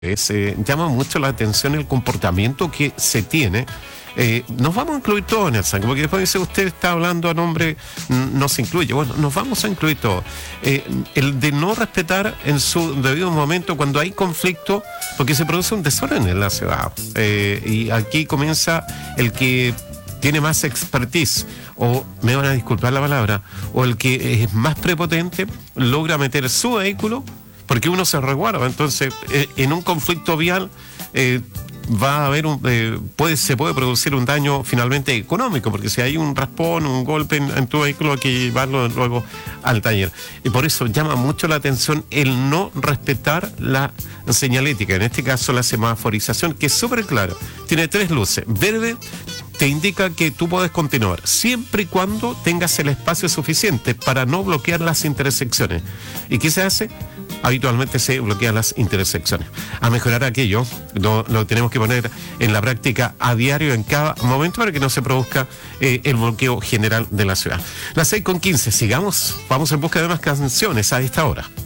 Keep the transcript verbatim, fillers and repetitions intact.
Es, eh, llama mucho la atención el comportamiento que se tiene. Eh, nos vamos a incluir todos en el sangre, porque después dice usted está hablando a nombre, no se incluye. Bueno, nos vamos a incluir todos. Eh, el de no respetar en su debido momento cuando hay conflicto, porque se produce un desorden en la ciudad. Eh, y aquí comienza el que tiene más expertise, o me van a disculpar la palabra, o el que es más prepotente, logra meter su vehículo, porque uno se resguarda. Entonces, eh, en un conflicto vial eh, va a haber un, eh, puede, se puede producir un daño finalmente económico, porque si hay un raspón, un golpe en, en tu vehículo, hay que llevarlo luego al taller. Y por eso llama mucho la atención el no respetar la señalética, en este caso la semaforización, que es súper clara. Tiene tres luces. Verde te indica que tú puedes continuar, siempre y cuando tengas el espacio suficiente para no bloquear las intersecciones. ¿Y qué se hace? Habitualmente se bloquean las intersecciones. A mejorar aquello, lo, lo tenemos que poner en la práctica a diario, en cada momento, para que no se produzca eh, el bloqueo general de la ciudad. Las seis con quince, sigamos, vamos en busca de más canciones a esta hora.